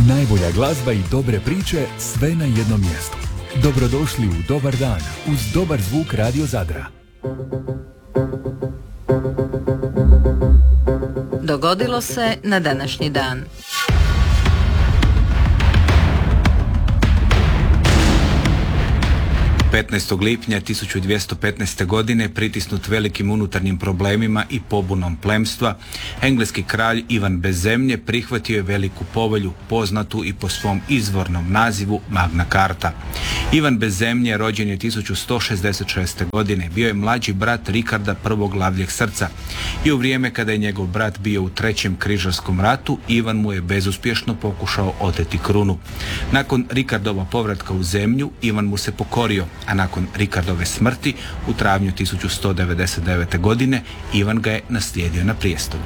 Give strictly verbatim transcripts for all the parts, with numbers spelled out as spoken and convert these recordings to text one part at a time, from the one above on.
Najbolja glazba i dobre priče sve na jednom mjestu. Dobrodošli u Dobar dan uz dobar zvuk Radio Zadra. Dogodilo se na današnji dan. petnaestog lipnja tisuću dvjesto petnaeste. godine, pritisnut velikim unutarnjim problemima i pobunom plemstva, engleski kralj Ivan bez zemlje prihvatio je veliku povelju, poznatu i po svom izvornom nazivu Magna Carta. Ivan bez zemlje rođen je tisuću sto šezdeset šeste. godine, bio je mlađi brat Rikarda prvog Lavljeg srca i u vrijeme kada je njegov brat bio u trećem križarskom ratu, Ivan mu je bezuspješno pokušao oteti krunu. Nakon Rikardova povratka u zemlju, Ivan mu se pokorio, a nakon Rikardove smrti u travnju tisuću sto devedeset devete. godine Ivan ga je naslijedio na prijestolju.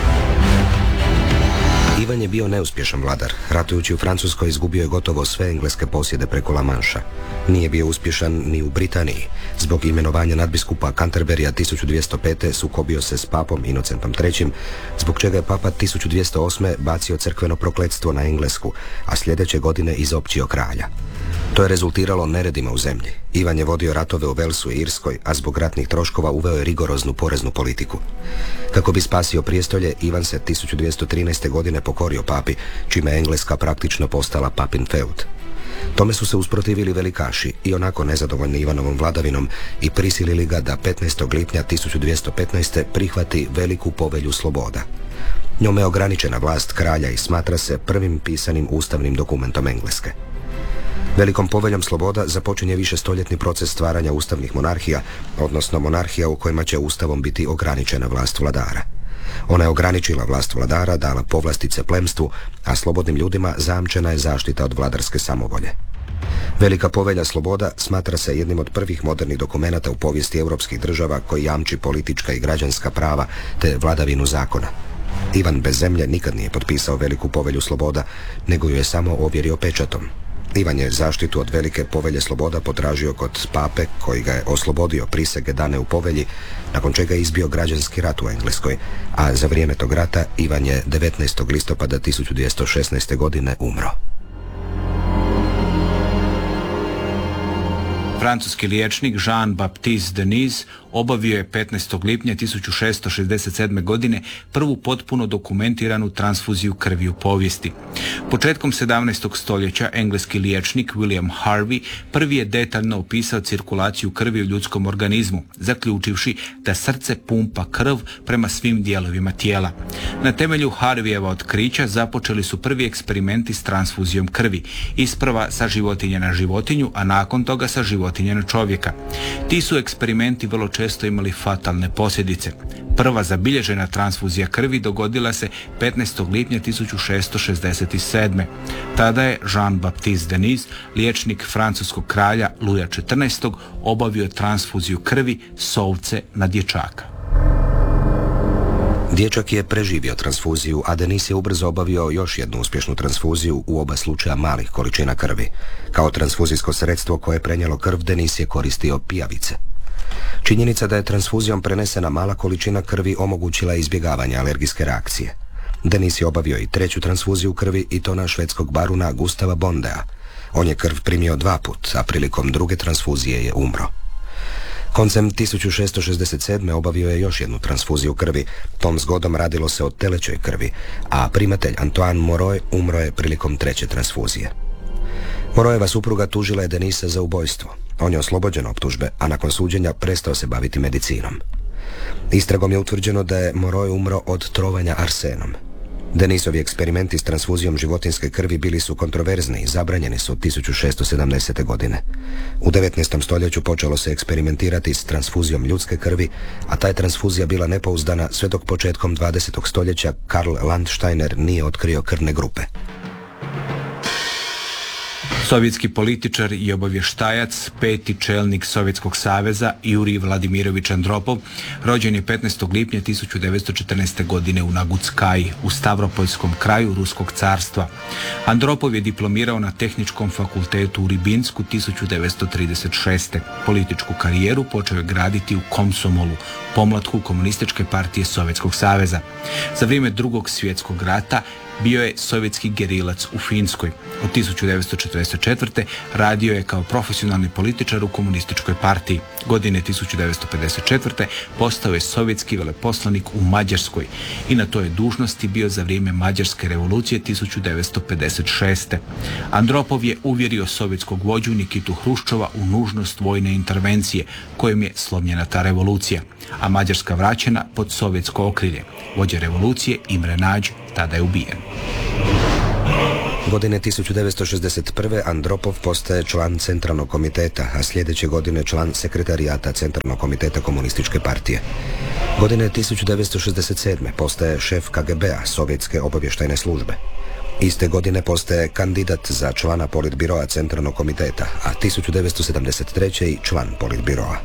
Ivan je bio neuspješan vladar. Ratujući u Francuskoj izgubio je gotovo sve engleske posjede preko La Manša. Nije bio uspješan ni u Britaniji. Zbog imenovanja nadbiskupa Canterburyja tisuću dvjesto pete. sukobio se s papom Inocentom trećim, zbog čega je papa tisuću dvjesto osme. bacio crkveno prokletstvo na Englesku, a sljedeće godine izopćio kralja. To je rezultiralo neredima u zemlji. Ivan je vodio ratove u Velsu i Irskoj, a zbog ratnih troškova uveo je rigoroznu poreznu politiku. Kako bi spasio prijestolje, Ivan se tisuću dvjesto trinaeste. godine pokorio papi, čime je Engleska praktično postala papin feud. Tome su se usprotivili velikaši i onako nezadovoljni Ivanovom vladavinom i prisilili ga da petnaestog lipnja tisuću dvjesto petnaeste. prihvati veliku povelju sloboda. Njome je ograničena vlast kralja i smatra se prvim pisanim ustavnim dokumentom Engleske. Velikom poveljom sloboda započinje višestoljetni proces stvaranja ustavnih monarhija, odnosno monarhija u kojima će ustavom biti ograničena vlast vladara. Ona je ograničila vlast vladara, dala povlastice plemstvu, a slobodnim ljudima zajamčena je zaštita od vladarske samovolje. Velika povelja sloboda smatra se jednim od prvih modernih dokumenata u povijesti europskih država koji jamči politička i građanska prava te vladavinu zakona. Ivan bez zemlje nikad nije potpisao veliku povelju sloboda, nego ju je samo ovjerio pečatom. Ivan je zaštitu od velike povelje sloboda potražio kod pape, koji ga je oslobodio prisege dane u povelji, nakon čega je izbio građanski rat u Engleskoj, a za vrijeme tog rata Ivan je devetnaestog listopada tisuću dvjesto šesnaeste. godine umro. Francuski liječnik Jean-Baptiste Denis obavio je petnaestog lipnja tisuću šesto šezdeset sedme. godine prvu potpuno dokumentiranu transfuziju krvi u povijesti. Početkom sedamnaestog. stoljeća engleski liječnik William Harvey prvi je detaljno opisao cirkulaciju krvi u ljudskom organizmu, zaključivši da srce pumpa krv prema svim dijelovima tijela. Na temelju Harveyjeva otkrića započeli su prvi eksperimenti s transfuzijom krvi, isprva sa životinje na životinju, a nakon toga sa životinje na čovjeka. Ti su eksperimenti vrlo često imali fatalne posljedice. Prva zabilježena transfuzija krvi dogodila se petnaestog lipnja tisuću šesto šezdeset sedme. Tada je Jean-Baptiste Denis, liječnik francuskog kralja Luja četrnaestog. obavio transfuziju krvi s ovce na dječaka. Dječak je preživio transfuziju, a Denis je ubrzo obavio još jednu uspješnu transfuziju u oba slučaja malih količina krvi. Kao transfuzijsko sredstvo koje je prenijelo krv, Denis je koristio pijavice. Činjenica da je transfuzijom prenesena mala količina krvi omogućila izbjegavanje alergijske reakcije. Denis je obavio i treću transfuziju krvi, i to na švedskog baruna Gustava Bondea. On je krv primio dva put, a prilikom druge transfuzije je umro. Koncem tisuću šesto šezdeset sedme. obavio je još jednu transfuziju krvi. Tom zgodom radilo se o telećoj krvi, a primatelj Antoine Moroe umro je prilikom treće transfuzije. Moroeva supruga tužila je Denisa za ubojstvo. On je oslobođen optužbe, a nakon suđenja prestao se baviti medicinom. Istragom je utvrđeno da je Moroe umro od trovanja arsenom. Denisovi eksperimenti s transfuzijom životinjske krvi bili su kontroverzni i zabranjeni su od tisuću šesto sedamdesete. godine. U devetnaestom. stoljeću počelo se eksperimentirati s transfuzijom ljudske krvi, a ta je transfuzija bila nepouzdana sve dok početkom dvadesetog. stoljeća Karl Landsteiner nije otkrio krvne grupe. Sovjetski političar i obavještajac, peti čelnik Sovjetskog saveza Jurij Vladimirović Andropov, rođen je petnaestog lipnja tisuću devetsto četrnaeste. godine u Nagutskaji, u Stavropolskom kraju Ruskog carstva. Andropov je diplomirao na Tehničkom fakultetu u Ribinsku tisuću devetsto trideset šeste. Političku karijeru počeo je graditi u Komsomolu, pomlatku Komunističke partije Sovjetskog saveza. Za vrijeme Drugog svjetskog rata bio je sovjetski gerilac u Finskoj. Od tisuću devetsto četrdeset četvrte. radio je kao profesionalni političar u komunističkoj partiji. Godine tisuću devetsto pedeset četvrte. postao je sovjetski veleposlanik u Mađarskoj i na toj dužnosti bio za vrijeme Mađarske revolucije tisuću devetsto pedeset šeste. Andropov je uvjerio sovjetskog vođu Nikitu Hruščova u nužnost vojne intervencije kojim je slomljena ta revolucija, a Mađarska vraćena pod sovjetsko okrilje. Vođa revolucije Imre Nađ tada je ubijen. Godine tisuću devetsto šezdeset prve. Andropov postaje član Centralnog komiteta, a sljedeće godine član sekretarijata Centralnog komiteta komunističke partije. Godine tisuću devetsto šezdeset sedme. postaje šef K G B-a, sovjetske obavještajne službe. Iste godine postaje kandidat za člana politbiroa Centralnog komiteta, a tisuću devetsto sedamdeset treće. i član politbiroa.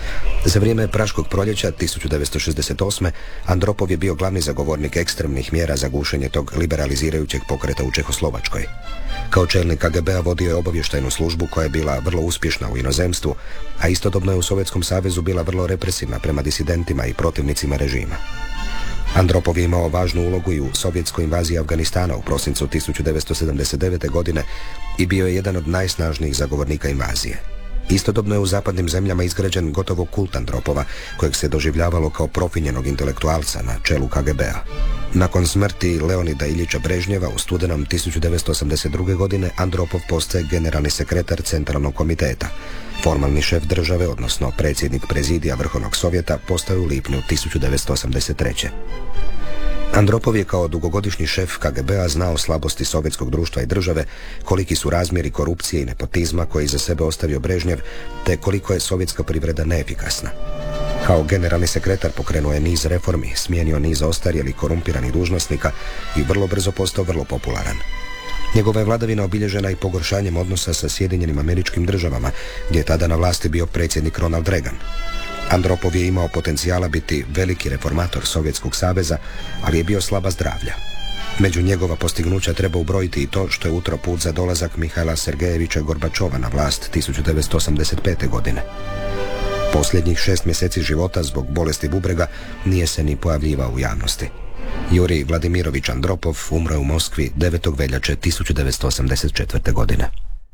Za vrijeme Praškog proljeća tisuću devetsto šezdeset osme. Andropov je bio glavni zagovornik ekstremnih mjera za gušenje tog liberalizirajućeg pokreta u Čehoslovačkoj. Kao čelnik K G B-a vodio je obavještajnu službu koja je bila vrlo uspješna u inozemstvu, a istodobno je u Sovjetskom savezu bila vrlo represivna prema disidentima i protivnicima režima. Andropov je imao važnu ulogu i u sovjetskoj invaziji Afganistana u prosincu tisuću devetsto sedamdeset devete. godine i bio je jedan od najsnažnijih zagovornika invazije. Istodobno je u zapadnim zemljama izgrađen gotovo kult Andropova, kojeg se doživljavalo kao profinjenog intelektualca na čelu K G B-a. Nakon smrti Leonida Iljiča Brežnjeva u studenom tisuću devetsto osamdeset druge. godine Andropov postaje generalni sekretar Centralnog komiteta. Formalni šef države, odnosno predsjednik prezidija Vrhovnog sovjeta, postaje u lipnju tisuću devetsto osamdeset treće. Andropov je kao dugogodišnji šef K G B-a znao slabosti sovjetskog društva i države, koliki su razmjeri korupcije i nepotizma koje iza sebe ostavio Brežnjev, te koliko je sovjetska privreda neefikasna. Kao generalni sekretar pokrenuo je niz reformi, smijenio niz ostarjelih korumpiranih dužnosnika i vrlo brzo postao vrlo popularan. Njegova je vladavina obilježena i pogoršanjem odnosa sa Sjedinjenim Američkim Državama, gdje je tada na vlasti bio predsjednik Ronald Reagan. Andropov je imao potencijala biti veliki reformator Sovjetskog saveza, ali je bio slaba zdravlja. Među njegova postignuća treba ubrojiti i to što je utro put za dolazak Mihaila Sergejevića Gorbačova na vlast tisuću devetsto osamdeset pete. godine. Posljednjih šest mjeseci života zbog bolesti bubrega nije se ni pojavljivao u javnosti. Jurij Vladimirović Andropov umro je u Moskvi devetog veljače tisuću devetsto osamdeset četvrte. godine.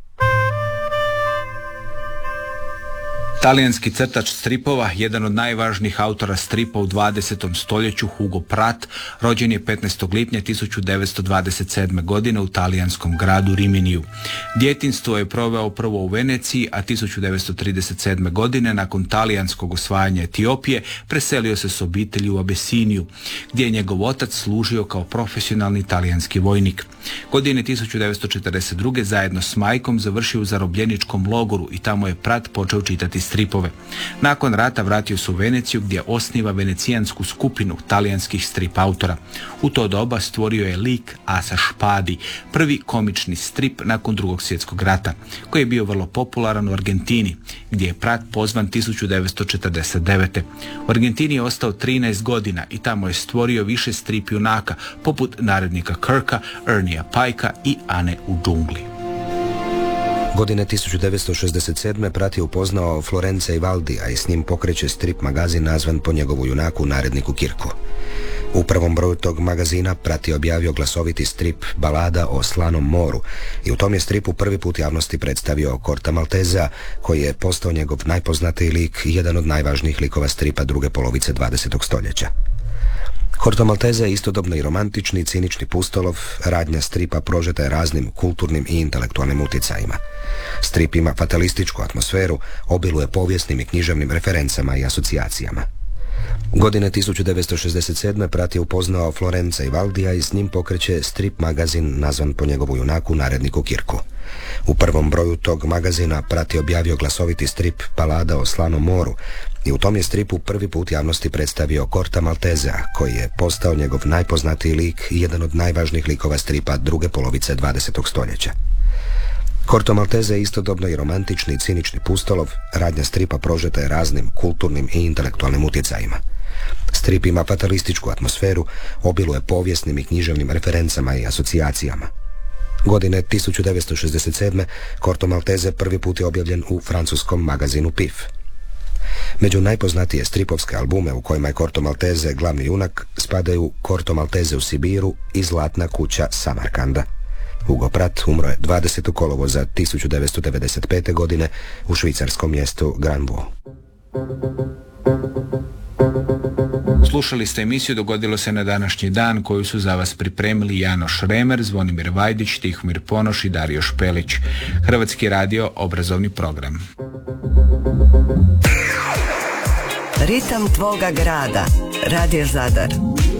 Talijanski crtač stripova, jedan od najvažnijih autora stripa u dvadesetom stoljeću, Hugo Pratt, rođen je petnaestog lipnja tisuću devetsto dvadeset sedme. godine u talijanskom gradu Riminiju. Djetinjstvo je proveo prvo u Veneciji, a tisuću devetsto trideset sedme. godine nakon talijanskog osvajanja Etiopije preselio se s obitelji u Abesiniju, gdje je njegov otac služio kao profesionalni talijanski vojnik. Godine tisuću devetsto četrdeset druge. zajedno s majkom završio u zarobljeničkom logoru i tamo je Pratt počeo čitati stripove. Nakon rata vratio se u Veneciju gdje osniva venecijansku skupinu talijanskih strip autora. U to doba stvorio je lik Asa Špadi, prvi komični strip nakon drugog svjetskog rata, koji je bio vrlo popularan u Argentini, gdje je Pratt pozvan tisuću devetsto četrdeset devete. U Argentini je ostao trinaest godina i tamo je stvorio više strip junaka, poput narednika Kirka, Ernija Pajka i Ane u džungli. Godine tisuću devetsto šezdeset sedme. Pratt je upoznao Florence Ivaldija i s njim pokreće strip magazin nazvan po njegovu junaku, naredniku Kirku. U prvom broju tog magazina Pratt je objavio glasoviti strip Balada o slanom moru i u tom je stripu prvi put javnosti predstavio Korta Maltezea, koji je postao njegov najpoznatiji lik i jedan od najvažnijih likova stripa druge polovice dvadesetog stoljeća. Corto Maltese je istodobno i romantični i cinični pustolov, radnja stripa prožeta je raznim kulturnim i intelektualnim utjecajima. Strip ima fatalističku atmosferu, obiluje povijesnim i književnim referencama i asocijacijama. Godine tisuću devetsto šezdeset sedme. Pratt je upoznao Florence Ivaldija i s njim pokreće strip magazin nazvan po njegovu junaku, naredniku Kirku. U prvom broju tog magazina Pratt je objavio glasoviti strip Balada o slanom moru i u tom je stripu prvi put javnosti predstavio Korta Maltezea, koji je postao njegov najpoznatiji lik i jedan od najvažnijih likova stripa druge polovice dvadesetog stoljeća. Corto Maltese je istodobno i romantični i cinični pustolov, radnja stripa prožeta je raznim kulturnim i intelektualnim utjecajima. Strip ima fatalističku atmosferu, obiluje povijesnim i književnim referencama i asocijacijama. Godine tisuću devetsto šezdeset sedme. Corto Maltese prvi put je objavljen u francuskom magazinu Pif. Među najpoznatije stripovske albume u kojima je Corto Maltese glavni junak spadaju Corto Maltese u Sibiru i Zlatna kuća Samarkanda. Hugo Pratt umro je dvadesetog kolovoza tisuću devetsto devedeset pete. godine u švicarskom mjestu Granvaux. Slušali ste emisiju Dogodilo se na današnji dan koju su za vas pripremili Janoš Remer, Zvonimir Vajdić, Tihomir Ponoš i Dario Špelić. Hrvatski radio, obrazovni program. Ritam tvoga grada. Radio Zadar.